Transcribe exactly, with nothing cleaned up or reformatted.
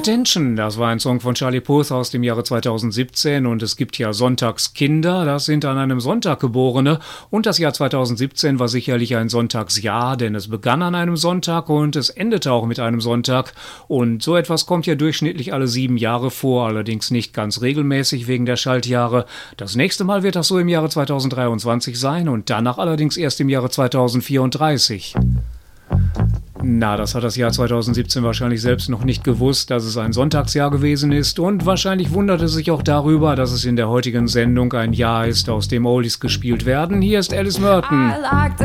Attention, das war ein Song von Charlie Puth aus dem Jahre zweitausendsiebzehn und es gibt ja Sonntagskinder, das sind an einem Sonntag Geborene und das Jahr zweitausendsiebzehn war sicherlich ein Sonntagsjahr, denn es begann an einem Sonntag und es endete auch mit einem Sonntag und so etwas kommt ja durchschnittlich alle sieben Jahre vor, allerdings nicht ganz regelmäßig wegen der Schaltjahre. Das nächste Mal wird das so im Jahre zweitausenddreiundzwanzig sein und danach allerdings erst im Jahre zweitausendvierunddreißig. Na, das hat das Jahr zweitausendsiebzehn wahrscheinlich selbst noch nicht gewusst, dass es ein Sonntagsjahr gewesen ist und wahrscheinlich wundert es sich auch darüber, dass es in der heutigen Sendung ein Jahr ist, aus dem Oldies gespielt werden. Hier ist Alice Merton.